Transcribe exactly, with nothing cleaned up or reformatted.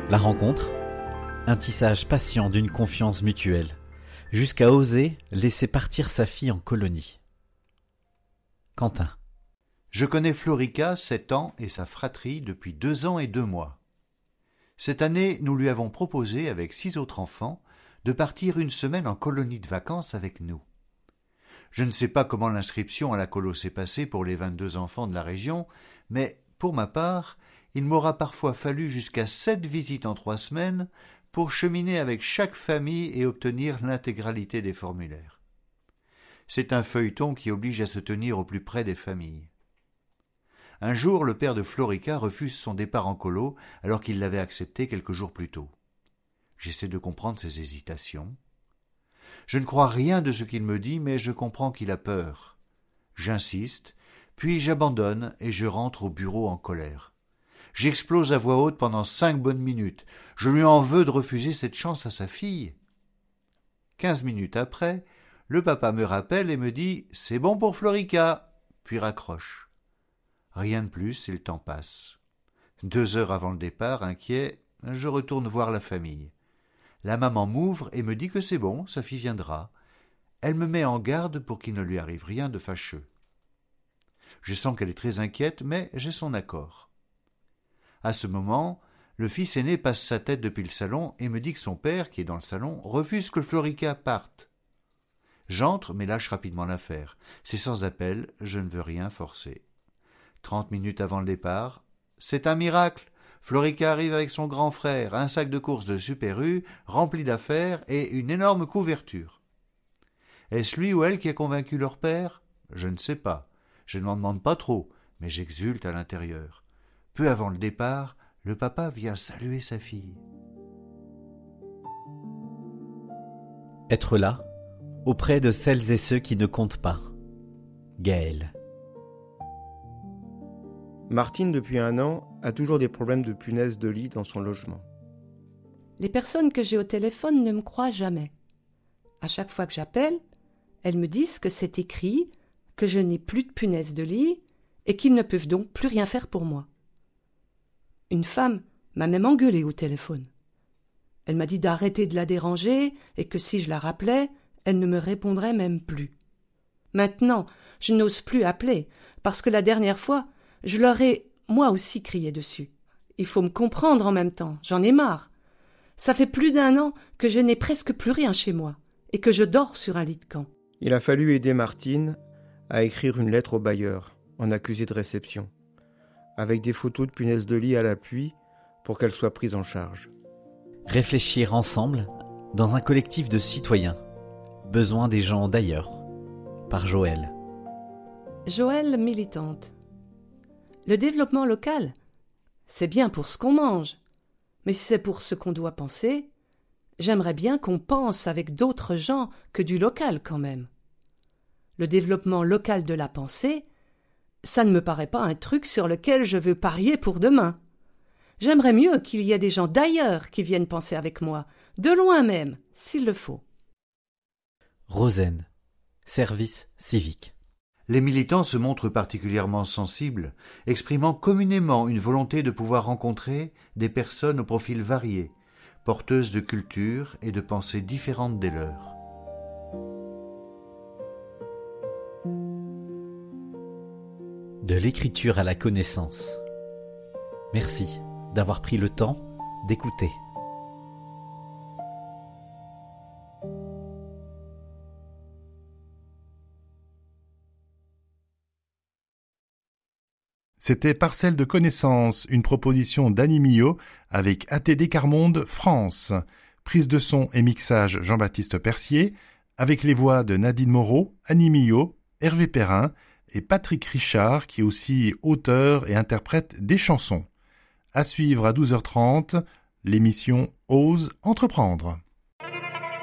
La rencontre, un tissage patient d'une confiance mutuelle, jusqu'à oser laisser partir sa fille en colonie. Quentin. Je connais Florica, sept ans, et sa fratrie depuis deux ans et deux mois. Cette année, nous lui avons proposé, avec six autres enfants, de partir une semaine en colonie de vacances avec nous. Je ne sais pas comment l'inscription à la colo s'est passée pour les vingt-deux enfants de la région, mais, pour ma part, il m'aura parfois fallu jusqu'à sept visites en trois semaines pour cheminer avec chaque famille et obtenir l'intégralité des formulaires. C'est un feuilleton qui oblige à se tenir au plus près des familles. Un jour, le père de Florica refuse son départ en colo alors qu'il l'avait accepté quelques jours plus tôt. J'essaie de comprendre ses hésitations. Je ne crois rien de ce qu'il me dit, mais je comprends qu'il a peur. J'insiste, puis j'abandonne et je rentre au bureau en colère. J'explose à voix haute pendant cinq bonnes minutes. Je lui en veux de refuser cette chance à sa fille. Quinze minutes après, le papa me rappelle et me dit « C'est bon pour Florica », puis raccroche. Rien de plus et le temps passe. Deux heures avant le départ, inquiet, je retourne voir la famille. La maman m'ouvre et me dit que c'est bon, sa fille viendra. Elle me met en garde pour qu'il ne lui arrive rien de fâcheux. Je sens qu'elle est très inquiète, mais j'ai son accord. À ce moment, le fils aîné passe sa tête depuis le salon et me dit que son père, qui est dans le salon, refuse que Florica parte. J'entre, mais lâche rapidement l'affaire. C'est sans appel, je ne veux rien forcer. Trente minutes avant le départ, c'est un miracle. Florica arrive avec son grand frère, un sac de courses de Super U, rempli d'affaires et une énorme couverture. Est-ce lui ou elle qui a convaincu leur père ? Je ne sais pas. Je ne m'en demande pas trop, mais j'exulte à l'intérieur. Peu avant le départ, le papa vient saluer sa fille. Être là, auprès de celles et ceux qui ne comptent pas. Gaël. Martine, depuis un an, a toujours des problèmes de punaises de lit dans son logement. Les personnes que j'ai au téléphone ne me croient jamais. À chaque fois que j'appelle, elles me disent que c'est écrit, que je n'ai plus de punaises de lit et qu'ils ne peuvent donc plus rien faire pour moi. Une femme m'a même engueulée au téléphone. Elle m'a dit d'arrêter de la déranger et que si je la rappelais, elle ne me répondrait même plus. Maintenant, je n'ose plus appeler parce que la dernière fois, je leur ai, moi aussi, crié dessus. Il faut me comprendre en même temps, j'en ai marre. Ça fait plus d'un an que je n'ai presque plus rien chez moi et que je dors sur un lit de camp. Il a fallu aider Martine à écrire une lettre au bailleur, en accusé de réception, avec des photos de punaises de lit à l'appui pour qu'elle soit prise en charge. Réfléchir ensemble dans un collectif de citoyens. Besoin des gens d'ailleurs. Par Joël. Joël, militante. Le développement local, c'est bien pour ce qu'on mange, mais si c'est pour ce qu'on doit penser, j'aimerais bien qu'on pense avec d'autres gens que du local quand même. Le développement local de la pensée, ça ne me paraît pas un truc sur lequel je veux parier pour demain. J'aimerais mieux qu'il y ait des gens d'ailleurs qui viennent penser avec moi, de loin même, s'il le faut. Rosen, service civique. Les militants se montrent particulièrement sensibles, exprimant communément une volonté de pouvoir rencontrer des personnes au profil varié, porteuses de cultures et de pensées différentes des leurs. De l'écriture à la connaissance. Merci d'avoir pris le temps d'écouter. C'était Parcelle de connaissances, une proposition d'Annie Millot avec A T D Carmonde France. Prise de son et mixage Jean-Baptiste Percier, avec les voix de Nadine Moreau, Annie Millot, Hervé Perrin et Patrick Richard, qui est aussi auteur et interprète des chansons. À suivre à douze heures trente, l'émission Ose entreprendre.